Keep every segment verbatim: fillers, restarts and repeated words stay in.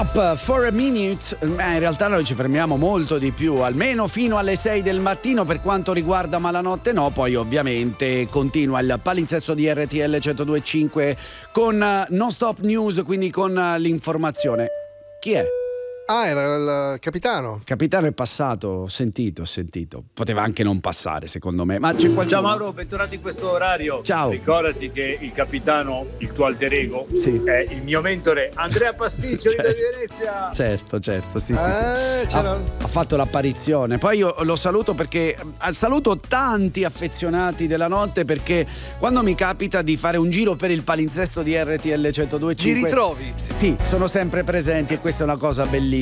Up for a minute, ma in realtà noi ci fermiamo molto di più, almeno fino alle sei del mattino per quanto riguarda Malanotte No, poi ovviamente continua il palinsesto di R T L centodue e cinque con Non Stop News, quindi con l'informazione. Chi è? Ah, era il capitano. Capitano è passato, ho sentito, ho sentito. Poteva anche non passare, secondo me. Ma c'è qualcuno... Ciao Mauro, bentornato in questo orario. Ciao. Ricordati che il capitano, il tuo alter ego, sì, è il mio mentore Andrea Pasticcio certo, di Venezia. Certo, certo, sì, sì, eh, sì. Ha, ha fatto l'apparizione. Poi io lo saluto perché saluto tanti affezionati della notte, perché quando mi capita di fare un giro per il palinsesto di R T L centodue e cinque li ritrovi? Sì, sono sempre presenti e questa è una cosa bellissima.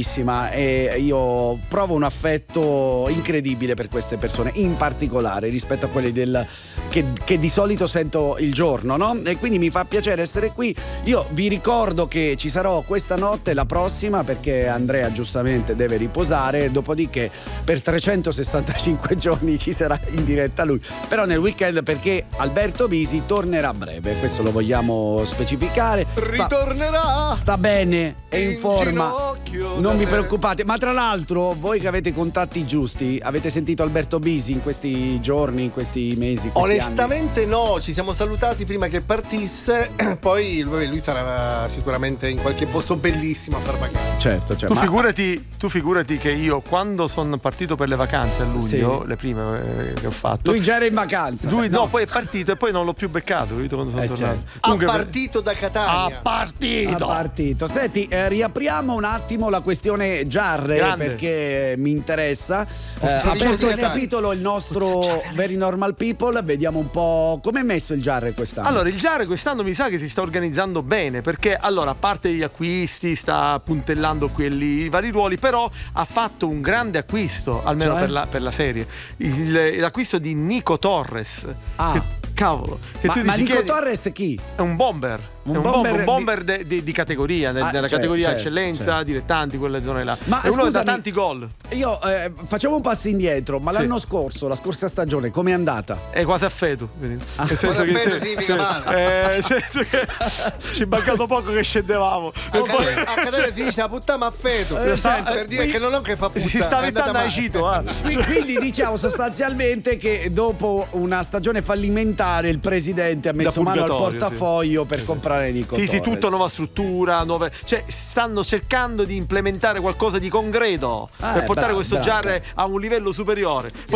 E io provo un affetto incredibile per queste persone, in particolare rispetto a quelli del che, che di solito sento il giorno, no? E quindi mi fa piacere essere qui. Io vi ricordo che ci sarò questa notte e la prossima, perché Andrea giustamente deve riposare, dopodiché per trecentosessantacinque giorni ci sarà in diretta lui, però nel weekend, perché Alberto Bisi tornerà a breve, questo lo vogliamo specificare. Sta, ritornerà sta bene, è in, in forma, non vi te. preoccupate. Ma tra l'altro, voi che avete i contatti giusti, avete sentito Alberto Bisi in questi giorni, in questi mesi, in questi Onestamente anni? No, ci siamo salutati prima che partisse, poi lui, lui sarà sicuramente in qualche posto bellissimo a far vacanza. Certo, certo. Tu, ma... figurati, tu figurati che io, quando sono partito per le vacanze a luglio, sì, le prime che ho fatto, lui già era in vacanza. Lui no, no, poi è partito e poi non l'ho più beccato, capito, quando sono eh, tornato. certo. Comunque, ha partito da Catania. Ha partito. Ha partito. Senti, eh, riapriamo un attimo la questione giarre. Grande. Perché mi interessa. Eh, Forza aperto il Giarre. capitolo il nostro Very Normal People, vediamo un po' come è messo il giarre quest'anno. Allora, il Giarre quest'anno mi sa che si sta organizzando bene, perché allora, a parte gli acquisti, sta puntellando qui e lì i vari ruoli, però ha fatto un grande acquisto, almeno Cioè? per, la, per la serie, il, l'acquisto di Nico Torres. Ah. Cavolo, che Ma, tu ma dici, Nico chiedi, Torres chi? è un bomber. Un è un bomber bomber, un bomber di... de, de, di categoria, nel- Ah, nella certo, categoria certo, eccellenza, certo. dilettanti, quelle zone là. Ma è uno scusami, da tanti gol. Io eh, facciamo un passo indietro, ma Sì. l'anno scorso, la scorsa stagione, com'è andata? È quasi a feto. Nel senso Quasi a che feto se- significa se- male. eh, nel senso che ci è mancato poco che scendevamo. A Catania- a Catania si dice la puttana a feto, Eh, sta- senti, per dire qui- che non è che fa puzza, Si sta è andata mettendo a male. Cito, eh. Qui- Quindi diciamo sostanzialmente che dopo una stagione fallimentare il presidente ha messo mano al purgatorio, portafoglio per comprare Nico Sì, sì, Torres. tutto nuova struttura, nuove... cioè stanno cercando di implementare qualcosa di concreto Ah, per eh, portare bravo, questo bravo. Giarre a un livello superiore. Poi